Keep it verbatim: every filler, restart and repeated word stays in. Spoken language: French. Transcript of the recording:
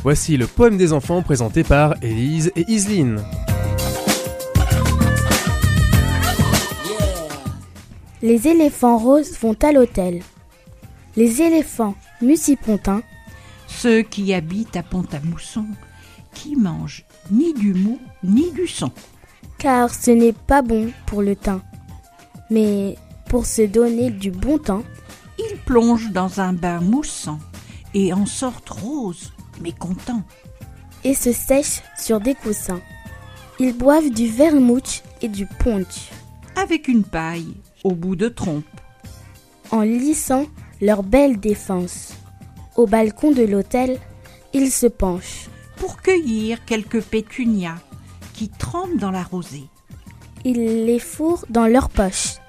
Voici le poème des enfants présenté par Élise et Iseline. Les éléphants roses vont à l'hôtel. Les éléphants musipontins, ceux qui habitent à Pont-à-Mousson, qui mangent ni du mou ni du son. Car ce n'est pas bon pour le teint. Mais pour se donner du bon temps, ils plongent dans un bain moussant et en sortent roses, mais contents. Et se sèchent sur des coussins. Ils boivent du vermouth et du punch. Avec une paille au bout de trompe. En lissant leur belle défense. Au balcon de l'hôtel, ils se penchent. Pour cueillir quelques pétunias qui trempent dans la rosée. Ils les fourrent dans leur poche.